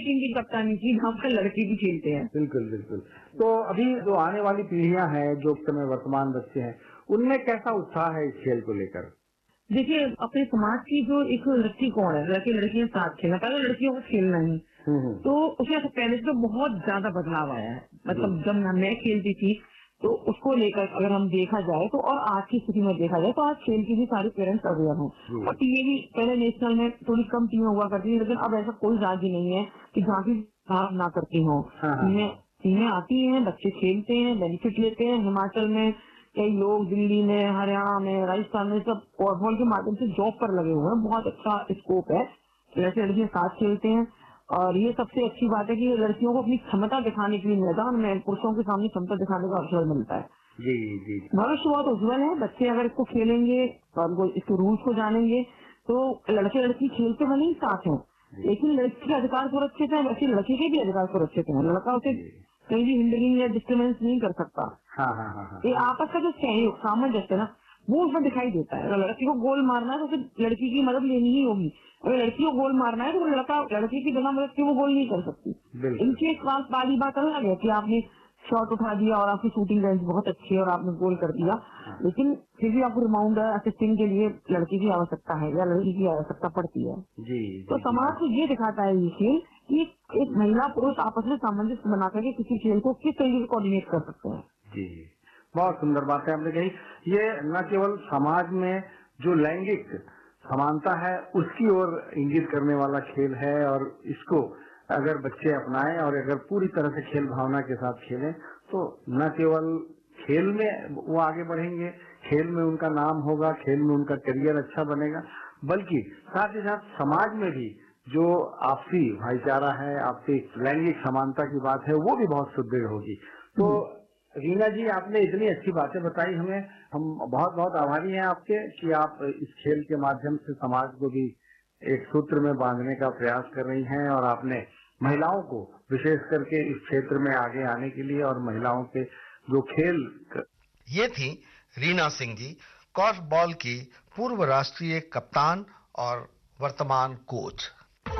Team की कप्तानी की जहाँ पर लड़के भी खेलते हैं। बिल्कुल बिल्कुल। तो अभी जो आने वाली पीढ़ियां हैं, जो समय वर्तमान बच्चे हैं, उनमें कैसा उत्साह है इस खेल को लेकर? देखिए, अपने समाज की जो एक दृष्टिकोण है, लड़के लड़कियां साथ खेलना, पहले लड़कियों को खेलना ही, तो उसमें पहले से तो बहुत ज्यादा बदलाव आया है। मतलब जब मैं खेलती थी तो उसको लेकर अगर हम देखा जाए तो, और आज की स्थिति में देखा जाए तो आज खेल की भी सारे पेरेंट्स अवेयर हैं। और टीमें भी पहले नेशनल में थोड़ी कम टीमें हुआ करती थी, लेकिन अब ऐसा कोई राज्य नहीं है कि जहाँ की भाग ना करती हो। टीमें आती हैं, बच्चे खेलते हैं, बेनिफिट लेते हैं। हिमाचल में कई लोग, दिल्ली में, हरियाणा में, राजस्थान में सब फुटबॉल के माध्यम से जॉब पर लगे हुए हैं। बहुत अच्छा स्कोप है, लड़के लड़कियां साथ खेलते हैं। और ये सबसे अच्छी बात है कि लड़कियों को अपनी क्षमता दिखाने के लिए मैदान में पुरुषों के सामने क्षमता दिखाने का अवसर मिलता है। जी जी। भविष्य बहुत उज्जवल है। बच्चे अगर इसको खेलेंगे और इसके रूल्स को जानेंगे तो लड़के लड़की खेलते भले ही साथ हैं, लेकिन लड़की के अधिकार सुरक्षित है, वैसे लड़के के भी अधिकार सुरक्षित है। लड़का उसे कहीं भी हिंडरिंग या डिस्टर्बेंस नहीं कर सकता। ये आपस का जो सहयोग, सामंजस्य ना, वो उसमें दिखाई देता है। अगर लड़की को गोल मारना है तो फिर लड़की की मदद लेनी ही होगी। अगर लड़की को गोल मारना है तो लड़की की बिना मदद के वो गोल नहीं कर सकती। इनकी एक वाली बात अलग है कि आपने शॉट उठा दिया और आपकी शूटिंग रेंज बहुत अच्छी है और आपने गोल कर दिया, लेकिन फिर भी आपको रिमाउंडर असिस्टिंग के लिए लड़की की आवश्यकता है या लड़की की आवश्यकता पड़ती है। तो समाज को ये दिखाता है ये खेल कि एक महिला पुरुष आपस में सामंजस्य बना करके किसी खेल को किस तरीके से कोऑर्डिनेट कर सकते हैं। जी, बहुत सुंदर बात है आपने कही। ये न केवल समाज में जो लैंगिक समानता है उसकी ओर इंगित करने वाला खेल है, और इसको अगर बच्चे अपनाएं और अगर पूरी तरह से खेल भावना के साथ खेलें तो न केवल खेल में वो आगे बढ़ेंगे, खेल में उनका नाम होगा, खेल में उनका करियर अच्छा बनेगा, बल्कि साथ ही साथ समाज में भी जो आपसी भाईचारा है, आपसी लैंगिक समानता की बात है, वो भी बहुत सुदृढ़ होगी। तो रीना जी, आपने इतनी अच्छी बातें बताई हमें, हम बहुत बहुत आभारी हैं आपके कि आप इस खेल के माध्यम से समाज को भी एक सूत्र में बांधने का प्रयास कर रही हैं, और आपने महिलाओं को विशेष करके इस क्षेत्र में आगे आने के लिए और महिलाओं के जो खेल। ये थी रीना सिंह जी, कॉर्फबॉल की पूर्व राष्ट्रीय कप्तान और वर्तमान कोच।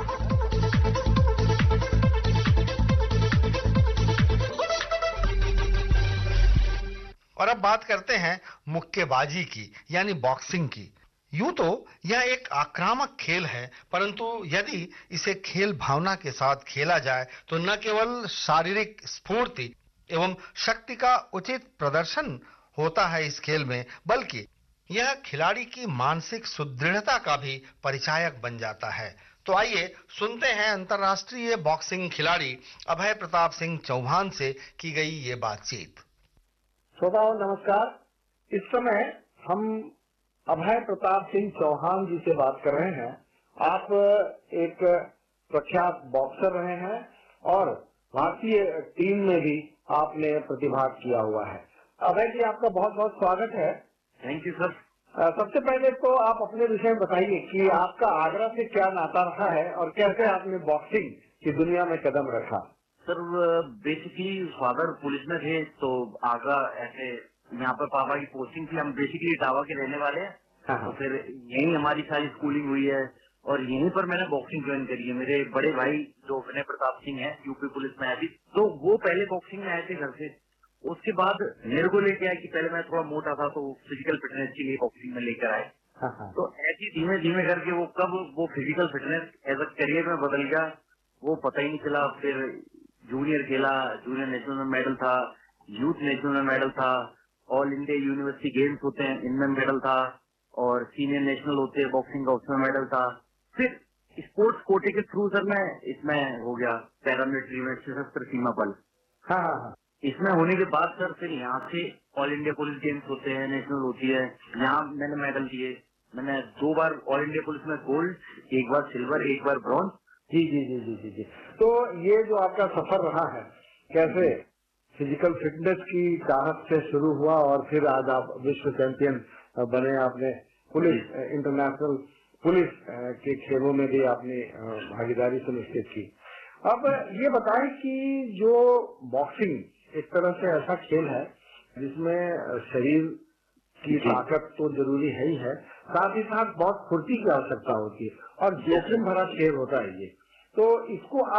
और अब बात करते हैं मुक्केबाजी की, यानी बॉक्सिंग की। यूं तो यह एक आक्रामक खेल है, परंतु यदि इसे खेल भावना के साथ खेला जाए तो न केवल शारीरिक स्फूर्ति एवं शक्ति का उचित प्रदर्शन होता है इस खेल में, बल्कि यह खिलाड़ी की मानसिक सुदृढ़ता का भी परिचायक बन जाता है। तो आइए सुनते हैं अंतर्राष्ट्रीय बॉक्सिंग खिलाड़ी अभय प्रताप सिंह चौहान से की गई ये बातचीत। श्रोताओं नमस्कार, इस समय हम अभय प्रताप सिंह चौहान जी से बात कर रहे हैं। आप एक प्रख्यात बॉक्सर रहे हैं और भारतीय टीम में भी आपने प्रतिभाग किया हुआ है। अभय जी, आपका बहुत बहुत स्वागत है। Thank you sir. सबसे पहले तो आप अपने विषय में बताइए कि आपका आगरा से क्या नाता रहा है और कैसे आपने बॉक्सिंग की दुनिया में कदम रखा। सर, बेसिकली फादर पुलिस में थे, तो आगरा ऐसे यहाँ पर पापा की पोस्टिंग थी। हम बेसिकली इटावा के रहने वाले हैं, तो फिर यहीं हमारी सारी स्कूलिंग हुई है और यहीं पर मैंने बॉक्सिंग ज्वाइन करी है। मेरे बड़े भाई जो विनय प्रताप सिंह है, यूपी पुलिस में है अभी, तो वो पहले बॉक्सिंग में आए थे घर से। उसके बाद मेरे को लेके आए कि पहले मैं थोड़ा मोटा था तो फिजिकल फिटनेस के लिए बॉक्सिंग में लेकर आए। तो ऐसे धीमे धीमे करके वो कब वो physical fitness as a career में बदल गया वो पता ही नहीं चला। फिर जूनियर खेला, जूनियर नेशनल में मेडल था, यूथ नेशनल में मेडल था, ऑल इंडिया यूनिवर्सिटी गेम्स होते हैं इनमें मेडल था, और सीनियर नेशनल होते हैं बॉक्सिंग का, उसमें मेडल था। फिर स्पोर्ट्स कोटे के थ्रू सर मैं इसमें हो गया पैरामिलिट्री में, सशस्त्र सीमा बल। इसमें होने के बाद सर फिर यहाँ से ऑल इंडिया पुलिस गेम्स होते हैं, नेशनल होती है, यहाँ मैंने मेडल दिए। मैंने 2 बार ऑल इंडिया पुलिस में गोल्ड, 1 बार सिल्वर, 1 बार ब्रॉन्ज। जी जी जी जी जी जी। तो ये जो आपका सफर रहा है, कैसे फिजिकल फिटनेस की चाहत से शुरू हुआ और फिर आज आप विश्व चैंपियन बने, आपने पुलिस इंटरनेशनल पुलिस के खेलों में भी आपने भागीदारी सुनिश्चित की। अब ये बताएं कि जो बॉक्सिंग एक तरह से ऐसा खेल है जिसमें शरीर की ताकत तो जरूरी है ही है, साथ ही साथ बहुत फुर्ती की आवश्यकता होती है और जोखिम भरा खेल होता है ये। तो इसको